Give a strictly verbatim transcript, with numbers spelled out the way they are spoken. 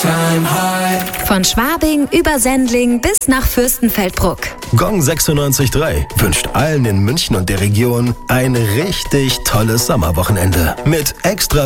Von Schwabing über Sendling bis nach Fürstenfeldbruck. Gong sechsundneunzig Komma drei wünscht allen in München und der Region ein richtig tolles Sommerwochenende mit extra